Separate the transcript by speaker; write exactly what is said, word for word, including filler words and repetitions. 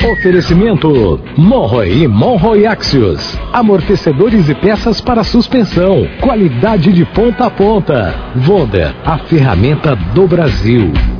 Speaker 1: Oferecimento Monroe e Monroe Axios. Amortecedores e peças para suspensão. Qualidade de ponta a ponta. Wonder, a ferramenta do Brasil.